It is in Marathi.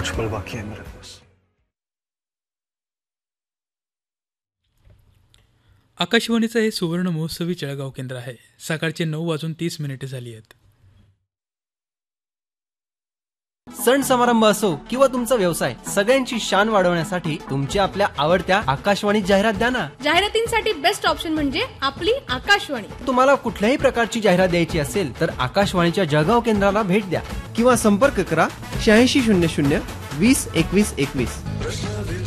कुछ पल बाकी है मेरे पास। आकाशवाणीचं हे सुवर्ण महोत्सवी जळगाव केंद्र आहे. सकाळचे 9:30 झाली आहेत. सण समारंभ असो किंवा तुमचा व्यवसाय, सगळ्यांची शान वाढवण्यासाठी तुमच्या आपल्या आवडत्या आकाशवाणी जाहिरात द्या ना. जाहिरातींसाठी बेस्ट ऑप्शन म्हणजे आपली आकाशवाणी. तुम्हाला कुठल्याही प्रकारची जाहिरात द्यायची असेल तर आकाशवाणीच्या जळगाव केंद्राला भेट द्या किंवा संपर्क करा 8600 20 21 21.